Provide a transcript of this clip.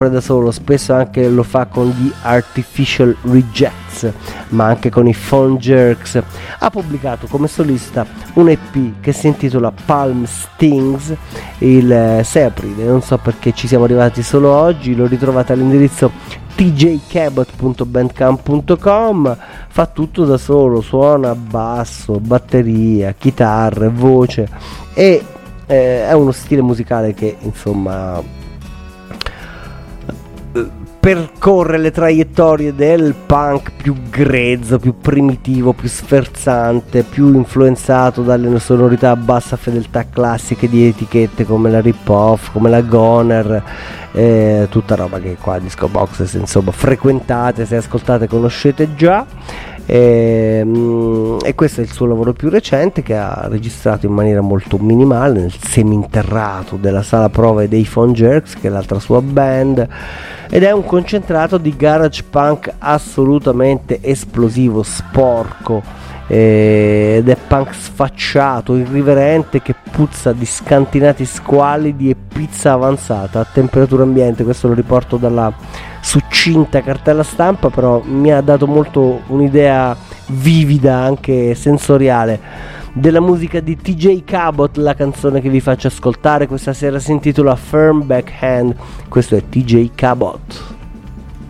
da solo, spesso anche lo fa con gli Artificial Rejects, ma anche con i Phone Jerks. Ha pubblicato come solista un EP che si intitola Palm Stings il 6 aprile, non so perché ci siamo arrivati solo oggi. Lo ritrovate all'indirizzo tjcabot.bandcamp.com. fa tutto da solo, suona basso, batteria, chitarre, voce e è uno stile musicale che insomma percorre le traiettorie del punk più grezzo, più primitivo, più sferzante, più influenzato dalle sonorità a bassa fedeltà classiche di etichette come la Rip Off, come la Goner, tutta roba che qua Disco Box insomma frequentate, se ascoltate conoscete già. E questo è il suo lavoro più recente, che ha registrato in maniera molto minimale nel seminterrato della sala prove dei Phone Jerks, che è l'altra sua band, ed è un concentrato di garage punk assolutamente esplosivo, sporco, ed è punk sfacciato, irriverente, che puzza di scantinati squallidi e pizza avanzata a temperatura ambiente. Questo lo riporto dalla succinta cartella stampa, però mi ha dato molto un'idea vivida, anche sensoriale, della musica di TJ Cabot. La canzone che vi faccio ascoltare questa sera si intitola Firm Backhand. Questo è TJ Cabot.